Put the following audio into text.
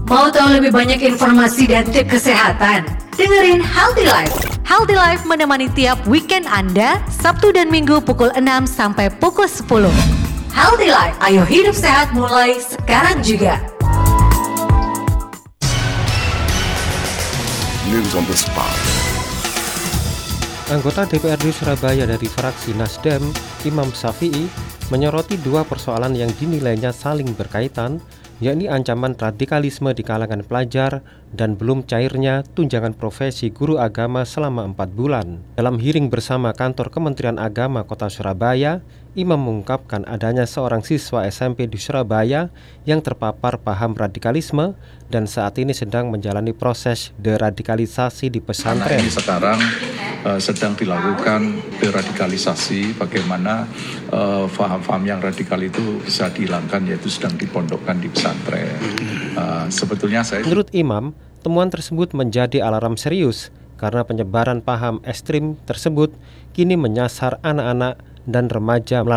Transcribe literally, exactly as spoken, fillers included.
Mau tahu lebih banyak informasi dan tips kesehatan? Dengerin Healthy Life. Healthy Life menemani tiap weekend Anda, Sabtu dan Minggu pukul enam sampai pukul sepuluh. Healthy Life, ayo hidup sehat mulai sekarang juga. News on the spot. Anggota D P R D Surabaya dari fraksi Nasdem, Imam Syafi'i, menyoroti dua persoalan yang dinilainya saling berkaitan, yakni ancaman radikalisme di kalangan pelajar dan belum cairnya tunjangan profesi guru agama selama empat bulan. Dalam hearing bersama kantor Kementerian Agama Kota Surabaya, Imam mengungkapkan adanya seorang siswa S M P di Surabaya yang terpapar paham radikalisme dan saat ini sedang menjalani proses deradikalisasi di pesantren. Anak ini sekarang uh, sedang dilakukan deradikalisasi, bagaimana uh, faham-faham yang radikal itu bisa dihilangkan, yaitu sedang dipondokkan di pesantren. Uh, sebetulnya saya... Menurut Imam, temuan tersebut menjadi alarm serius karena penyebaran paham ekstrim tersebut kini menyasar anak-anak dan remaja melalui